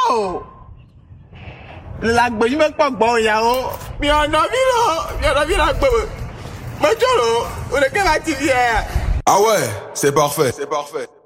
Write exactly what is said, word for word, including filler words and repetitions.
Oh! La gbèyí me pas bon yao. Mi on a vu là, mi on a vu la gbèyí. Mais tu vois, on est qu'à la T V. Ah ouais, c'est parfait, c'est parfait.